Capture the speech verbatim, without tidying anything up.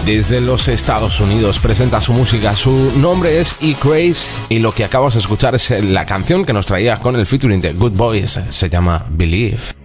desde los Estados Unidos, presenta su música. Su nombre es E. Craze y lo que acabas de escuchar es la canción que nos traía con el featuring de Good Boys. Se llama Believe.